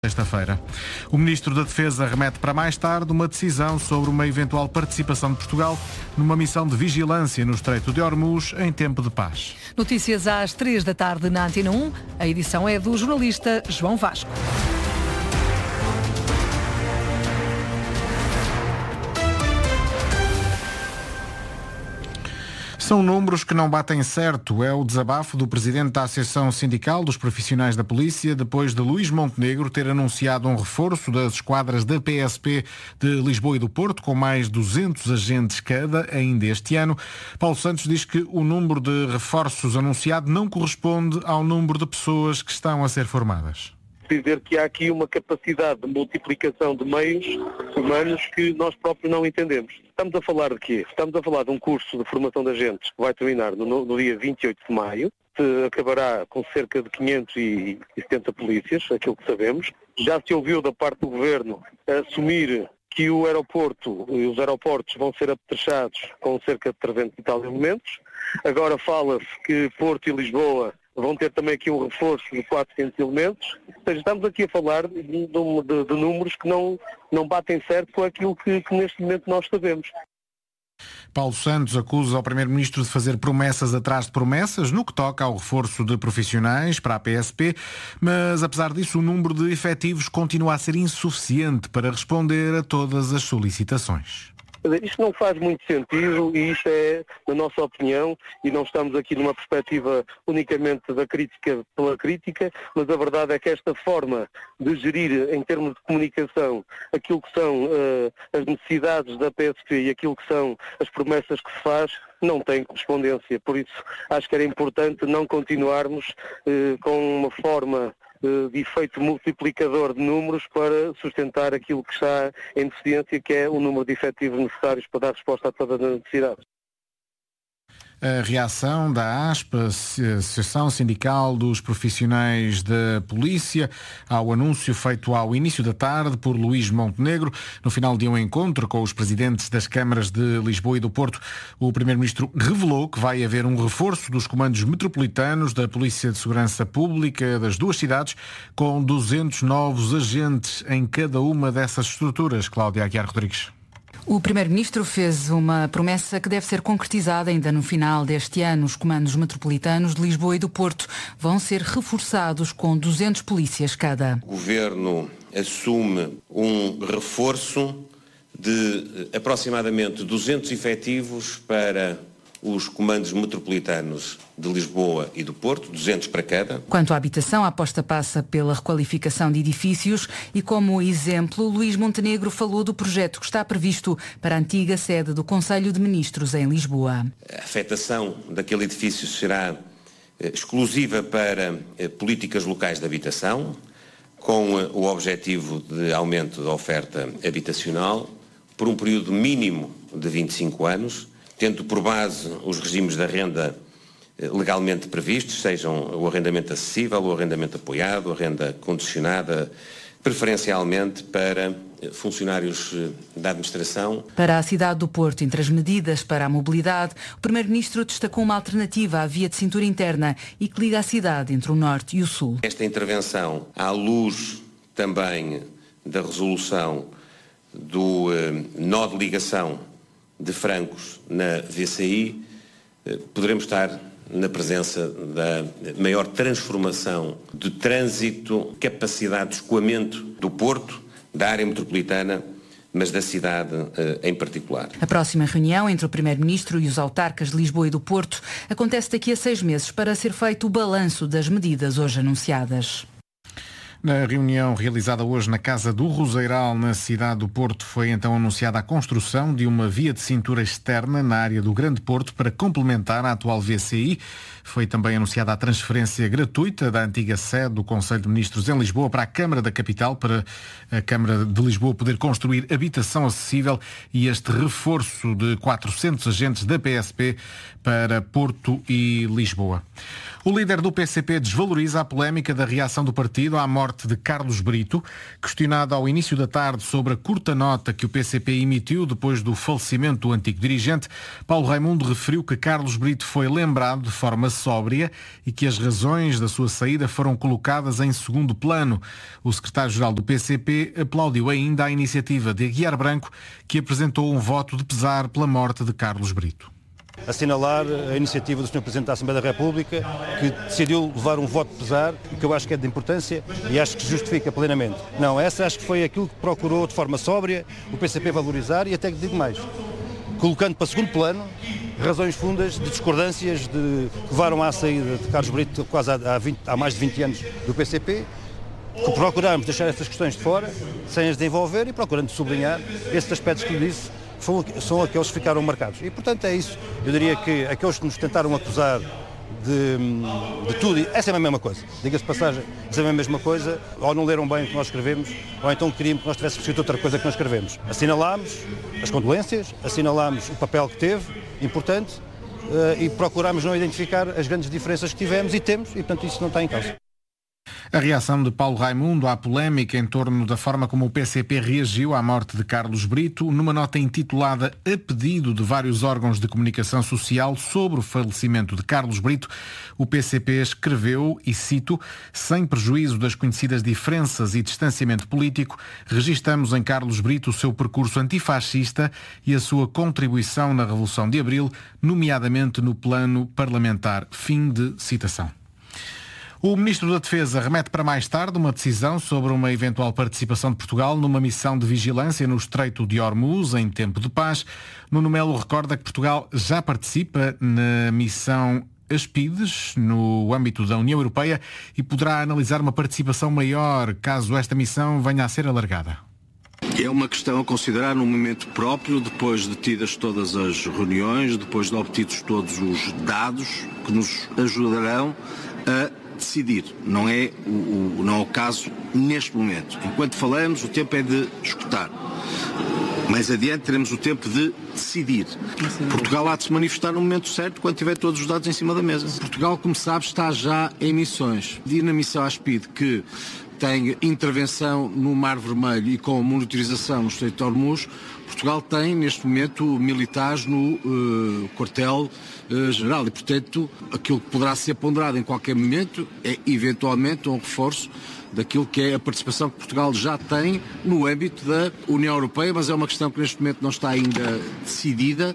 Sexta-feira. O Ministro da Defesa remete para mais tarde uma decisão sobre uma eventual participação de Portugal numa missão de vigilância no Estreito de Hormuz em tempo de paz. Notícias às 3 da tarde na Antena 1. A edição é do jornalista João Vasco. São números que não batem certo. É o desabafo do presidente da Associação Sindical dos Profissionais da Polícia, depois de Luís Montenegro ter anunciado um reforço das esquadras da PSP de Lisboa e do Porto, com mais 200 agentes cada, ainda este ano. Paulo Santos diz que o número de reforços anunciado não corresponde ao número de pessoas que estão a ser formadas. Dizer que há aqui uma capacidade de multiplicação de meios humanos que nós próprios não entendemos. Estamos a falar de quê? Estamos a falar de um curso de formação de agentes que vai terminar no dia 28 de maio, que acabará com cerca de 570 polícias, aquilo que sabemos. Já se ouviu da parte do Governo assumir que o aeroporto e os aeroportos vão ser apetrechados com cerca de 300 e tal elementos. Agora fala-se que Porto e Lisboa vão ter também aqui um reforço de 400 elementos. Ou seja, estamos aqui a falar de números que não batem certo com aquilo que neste momento nós sabemos. Paulo Santos acusa o Primeiro-Ministro de fazer promessas atrás de promessas no que toca ao reforço de profissionais para a PSP, mas apesar disso o número de efetivos continua a ser insuficiente para responder a todas as solicitações. Isto não faz muito sentido e isto é, na nossa opinião, e não estamos aqui numa perspectiva unicamente da crítica pela crítica, mas a verdade é que esta forma de gerir em termos de comunicação aquilo que são as necessidades da PSP e aquilo que são as promessas que se faz, não tem correspondência. Por isso acho que era importante não continuarmos com uma forma de efeito multiplicador de números para sustentar aquilo que está em deficiência, que é o número de efetivos necessários para dar resposta a todas as necessidades. A reação da ASPA, Associação Sindical dos Profissionais da Polícia, ao anúncio feito ao início da tarde por Luís Montenegro, no final de um encontro com os presidentes das câmaras de Lisboa e do Porto, o Primeiro-Ministro revelou que vai haver um reforço dos comandos metropolitanos da Polícia de Segurança Pública das duas cidades, com 200 novos agentes em cada uma dessas estruturas. Cláudia Aguiar Rodrigues. O Primeiro-Ministro fez uma promessa que deve ser concretizada ainda no final deste ano. Os comandos metropolitanos de Lisboa e do Porto vão ser reforçados com 200 polícias cada. O Governo assume um reforço de aproximadamente 200 efetivos para os comandos metropolitanos de Lisboa e do Porto, 200 para cada. Quanto à habitação, a aposta passa pela requalificação de edifícios e, como exemplo, Luís Montenegro falou do projeto que está previsto para a antiga sede do Conselho de Ministros em Lisboa. A afetação daquele edifício será exclusiva para políticas locais de habitação, com o objetivo de aumento da oferta habitacional por um período mínimo de 25 anos, tendo por base os regimes da renda legalmente previstos, sejam o arrendamento acessível, o arrendamento apoiado, a renda condicionada, preferencialmente para funcionários da administração. Para a cidade do Porto, entre as medidas para a mobilidade, o Primeiro-Ministro destacou uma alternativa à via de cintura interna e que liga a cidade entre o Norte e o Sul. Esta intervenção, à luz também da resolução do nó de ligação de Francos na VCI, poderemos estar na presença da maior transformação de trânsito, capacidade de escoamento do Porto, da área metropolitana, mas da cidade em particular. A próxima reunião entre o Primeiro-Ministro e os autarcas de Lisboa e do Porto acontece daqui a 6 meses para ser feito o balanço das medidas hoje anunciadas. Na reunião realizada hoje na Casa do Roseiral, na cidade do Porto, foi então anunciada a construção de uma via de cintura externa na área do Grande Porto para complementar a atual VCI. Foi também anunciada a transferência gratuita da antiga sede do Conselho de Ministros em Lisboa para a Câmara da Capital, para a Câmara de Lisboa poder construir habitação acessível, e este reforço de 400 agentes da PSP para Porto e Lisboa. O líder do PCP desvaloriza a polémica da reação do partido à morte de Carlos Brito. Questionado ao início da tarde sobre a curta nota que o PCP emitiu depois do falecimento do antigo dirigente, Paulo Raimundo referiu que Carlos Brito foi lembrado de forma sóbria e que as razões da sua saída foram colocadas em segundo plano. O secretário-geral do PCP aplaudiu ainda a iniciativa de Aguiar Branco, que apresentou um voto de pesar pela morte de Carlos Brito. Assinalar a iniciativa do Sr. Presidente da Assembleia da República, que decidiu levar um voto de pesar, que eu acho que é de importância e acho que se justifica plenamente. Não, essa acho que foi aquilo que procurou de forma sóbria o PCP valorizar e até que digo mais, colocando para segundo plano razões fundas de discordâncias que levaram à saída de Carlos Brito quase há mais de 20 anos do PCP, que procuramos deixar essas questões de fora, sem as desenvolver e procurando sublinhar esses aspectos que lhe disse, são aqueles que ficaram marcados. E, portanto, é isso. Eu diria que aqueles que nos tentaram acusar de tudo, essa é a mesma coisa. Diga-se de passagem, essa é a mesma coisa. Ou não leram bem o que nós escrevemos, ou então queriam que nós tivéssemos escrito outra coisa que nós escrevemos. Assinalámos as condolências, assinalámos o papel que teve, importante, e procurámos não identificar as grandes diferenças que tivemos e temos, e, portanto, isso não está em causa. A reação de Paulo Raimundo à polémica em torno da forma como o PCP reagiu à morte de Carlos Brito, numa nota intitulada A pedido de vários órgãos de comunicação social sobre o falecimento de Carlos Brito, o PCP escreveu, e cito, sem prejuízo das conhecidas diferenças e distanciamento político, registamos em Carlos Brito o seu percurso antifascista e a sua contribuição na Revolução de Abril, nomeadamente no plano parlamentar. Fim de citação. O Ministro da Defesa remete para mais tarde uma decisão sobre uma eventual participação de Portugal numa missão de vigilância no Estreito de Hormuz em tempo de paz. Nuno Melo recorda que Portugal já participa na missão Aspides, no âmbito da União Europeia, e poderá analisar uma participação maior caso esta missão venha a ser alargada. É uma questão a considerar num momento próprio, depois de tidas todas as reuniões, depois de obtidos todos os dados que nos ajudarão a decidir. Não é o caso neste momento. Enquanto falamos, o tempo é de escutar. Mais adiante teremos o tempo de decidir. Portugal há de se manifestar no momento certo quando tiver todos os dados em cima da mesa. Portugal, como sabe, está já em missões. E na missão ASPIDE, que tem intervenção no Mar Vermelho e com monitorização no Estreito de Hormuz, Portugal tem, neste momento, militares no quartel-general e, portanto, aquilo que poderá ser ponderado em qualquer momento é, eventualmente, um reforço daquilo que é a participação que Portugal já tem no âmbito da União Europeia, mas é uma questão que neste momento não está ainda decidida.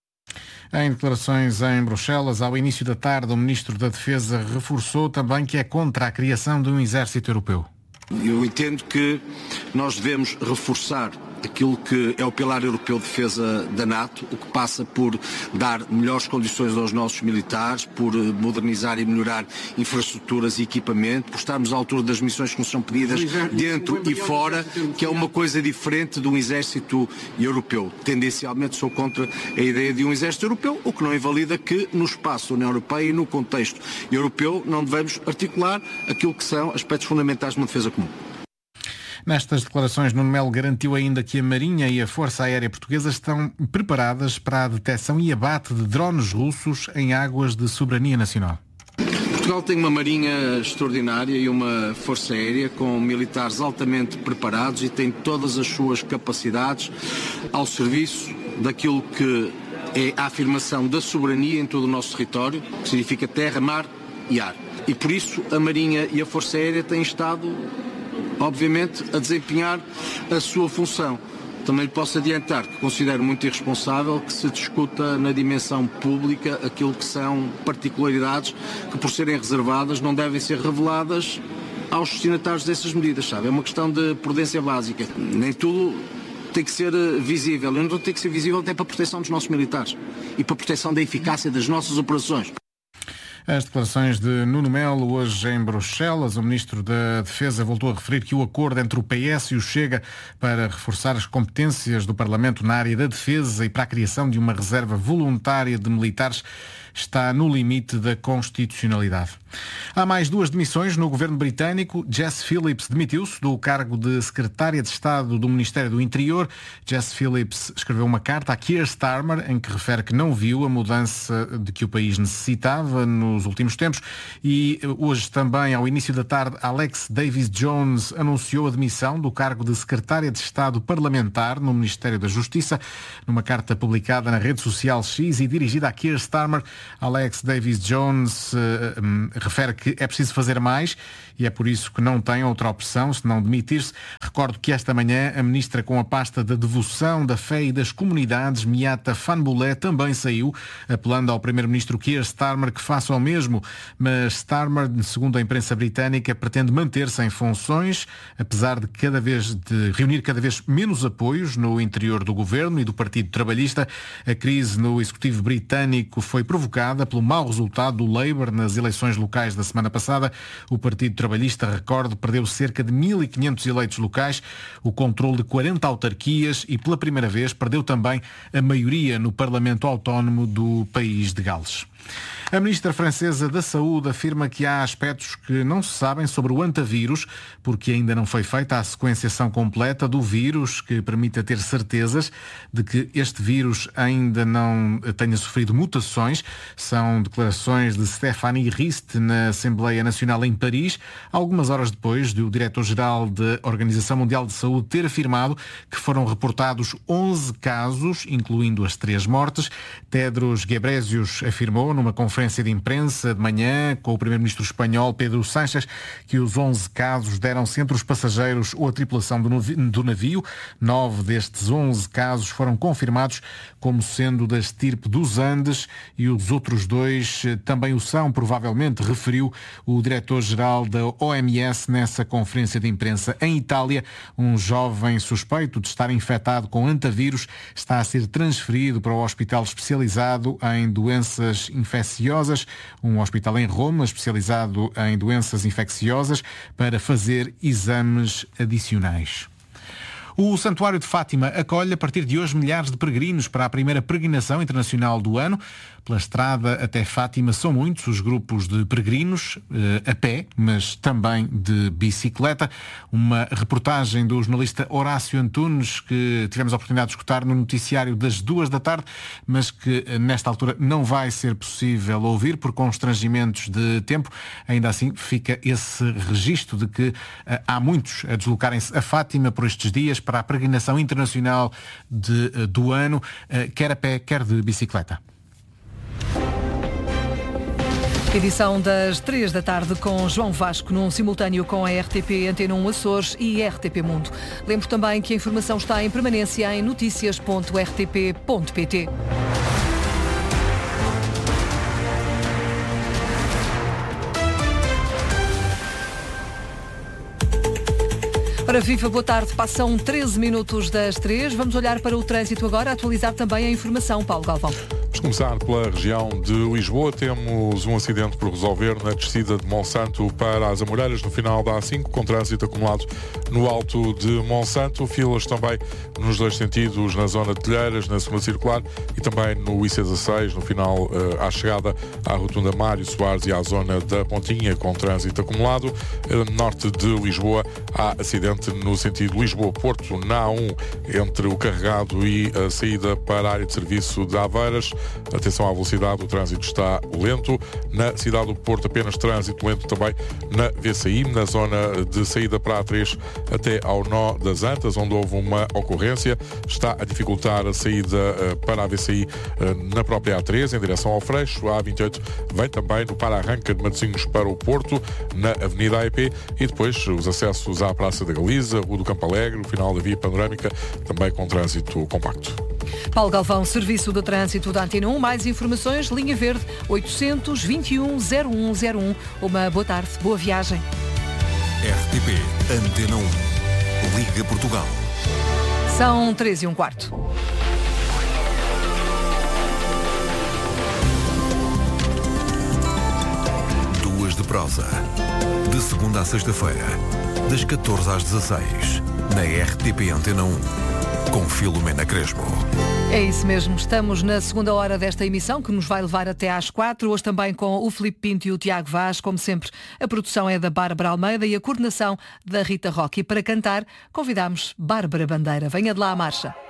Em declarações em Bruxelas, ao início da tarde, o Ministro da Defesa reforçou também que é contra a criação de um exército europeu. Eu entendo que nós devemos reforçar aquilo que é o pilar europeu de defesa da NATO, o que passa por dar melhores condições aos nossos militares, por modernizar e melhorar infraestruturas e equipamento, por estarmos à altura das missões que nos são pedidas dentro e fora, que é uma coisa diferente de um exército europeu. Tendencialmente sou contra a ideia de um exército europeu, o que não invalida que no espaço da União Europeia e no contexto europeu não devemos articular aquilo que são aspectos fundamentais de uma defesa comum. Nestas declarações, Nuno Melo garantiu ainda que a Marinha e a Força Aérea Portuguesa estão preparadas para a detecção e abate de drones russos em águas de soberania nacional. Portugal tem uma marinha extraordinária e uma força aérea com militares altamente preparados e tem todas as suas capacidades ao serviço daquilo que é a afirmação da soberania em todo o nosso território, que significa terra, mar e ar. E por isso a Marinha e a Força Aérea têm estado, obviamente, a desempenhar a sua função. Também lhe posso adiantar que considero muito irresponsável que se discuta na dimensão pública aquilo que são particularidades que, por serem reservadas, não devem ser reveladas aos destinatários dessas medidas, sabe? É uma questão de prudência básica. Nem tudo tem que ser visível. E não tem que ser visível até para a proteção dos nossos militares e para a proteção da eficácia das nossas operações. As declarações de Nuno Melo hoje em Bruxelas. O Ministro da Defesa voltou a referir que o acordo entre o PS e o Chega para reforçar as competências do Parlamento na área da defesa e para a criação de uma reserva voluntária de militares está no limite da constitucionalidade. Há mais 2 demissões no governo britânico. Jess Phillips demitiu-se do cargo de secretária de Estado do Ministério do Interior. Jess Phillips escreveu uma carta a Keir Starmer em que refere que não viu a mudança de que o país necessitava nos últimos tempos. E hoje também, ao início da tarde, Alex Davis-Jones anunciou a demissão do cargo de secretária de Estado parlamentar no Ministério da Justiça. Numa carta publicada na rede social X e dirigida a Keir Starmer, Alex Davis-Jones refere que é preciso fazer mais e é por isso que não tem outra opção senão demitir-se. Recordo que esta manhã a ministra com a pasta da devoção, da fé e das comunidades, Miata Fanbulé, também saiu, apelando ao primeiro-ministro Keir Starmer que faça o mesmo. Mas Starmer, segundo a imprensa britânica, pretende manter-se em funções, apesar de reunir cada vez menos apoios no interior do governo e do Partido Trabalhista. A crise no executivo britânico foi provocada pelo mau resultado do Labour nas eleições locais da semana passada. O Partido Trabalhista, recordo, perdeu cerca de 1.500 eleitos locais, o controle de 40 autarquias e, pela primeira vez, perdeu também a maioria no Parlamento Autónomo do país de Gales. A ministra francesa da Saúde afirma que há aspectos que não se sabem sobre o antavírus, porque ainda não foi feita a sequenciação completa do vírus que permita ter certezas de que este vírus ainda não tenha sofrido mutações. São declarações de Stéphanie Rist na Assembleia Nacional em Paris, algumas horas depois do diretor-geral da Organização Mundial de Saúde ter afirmado que foram reportados 11 casos, incluindo as 3 mortes. Tedros Ghebreyesus afirmou numa conferência de imprensa de manhã com o primeiro-ministro espanhol Pedro Sánchez que os 11 casos deram-se entre os passageiros ou a tripulação do navio. 9 destes 11 casos foram confirmados como sendo da estirpe dos Andes e os outros 2 também o são, provavelmente, referiu o diretor-geral da OMS nessa conferência de imprensa. Em Itália, um jovem suspeito de estar infectado com antavírus está a ser transferido para o hospital especializado em doenças infecciosas, um hospital em Roma especializado em doenças infecciosas, para fazer exames adicionais. O Santuário de Fátima acolhe a partir de hoje milhares de peregrinos para a primeira peregrinação internacional do ano. Pela estrada até Fátima são muitos os grupos de peregrinos, a pé, mas também de bicicleta. Uma reportagem do jornalista Horácio Antunes, que tivemos a oportunidade de escutar no noticiário das 2 da tarde, mas que nesta altura não vai ser possível ouvir por constrangimentos de tempo. Ainda assim fica esse registro de que há muitos a deslocarem-se a Fátima por estes dias para a peregrinação internacional do ano, quer a pé, quer de bicicleta. Edição das 3 da tarde com João Vasco, num simultâneo com a RTP Antena 1 Açores e RTP Mundo. Lembro também que a informação está em permanência em noticias.rtp.pt. Para Viva, boa tarde. Passam 13 minutos das 3. Vamos olhar para o trânsito agora, atualizar também a informação. Paulo Galvão. Vamos começar pela região de Lisboa. Temos um acidente por resolver na descida de Monsanto para as Amoreiras, no final da A5, com trânsito acumulado no alto de Monsanto. Filas também nos 2 sentidos, na zona de Telheiras, na segunda circular, e também no IC16, no final, à chegada à rotunda Mário Soares e à zona da Pontinha, com trânsito acumulado. Norte de Lisboa, há acidente no sentido Lisboa-Porto, na A1, entre o carregado e a saída para a área de serviço de Aveiras. Atenção à velocidade, o trânsito está lento. Na cidade do Porto, apenas trânsito lento também na VCI, na zona de saída para a A3 até ao nó das Antas, onde houve uma ocorrência. Está a dificultar a saída para a VCI na própria A3, em direção ao Freixo. A A28 vem também no para-arranca de Matosinhos para o Porto, na Avenida AEP, e depois os acessos à Praça da Galiza, Rua do Campo Alegre, o final da Via Panorâmica, também com trânsito compacto. Paulo Galvão, Serviço de Trânsito da Antena 1. Mais informações, linha verde 821-0101. Uma boa tarde, boa viagem. RTP Antena 1. Liga Portugal. São 3:15. Duas de prosa. De segunda à sexta-feira, das 14 às 16. na RTP Antena 1, com Filomena Crespo. É isso mesmo, estamos na segunda hora desta emissão, que nos vai levar até às 4, hoje também com o Filipe Pinto e o Tiago Vaz. Como sempre, a produção é da Bárbara Almeida e a coordenação da Rita Roque. E para cantar, convidamos Bárbara Bandeira. Venha de lá à marcha.